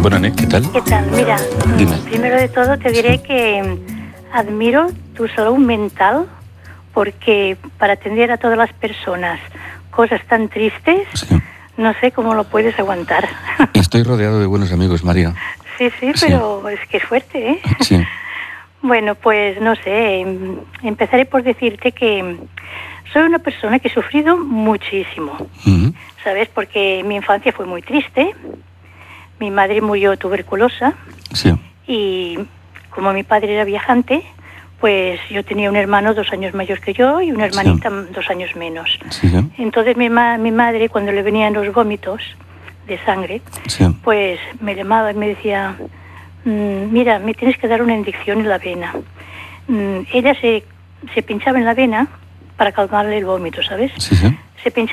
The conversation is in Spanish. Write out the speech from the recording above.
Buenas noches, ¿qué tal? ¿Qué tal? Mira, Dime. primero de todo te diré que admiro tu salud mental, porque para atender a todas las personas cosas tan tristes, Sí. no sé cómo lo puedes aguantar. Estoy rodeado de buenos amigos, María. Sí, pero es que es fuerte, ¿eh? Sí. Bueno, pues no sé, empezaré por decirte que soy una persona que he sufrido muchísimo, Ujú. ¿sabes? Porque mi infancia fue muy triste, mi madre murió tuberculosa Sí. y como mi padre era viajante, pues yo tenía un hermano 2 años mayor que yo y una hermanita 2 años menos. Sí, sí. Entonces mi madre, cuando le venían los vómitos de sangre, Sí. pues me llamaba y me decía, mira, me tienes que dar una inyección en la vena. Ella se pinchaba en la vena para calmarle el vómito, ¿sabes? Sí, sí. Se pinchaba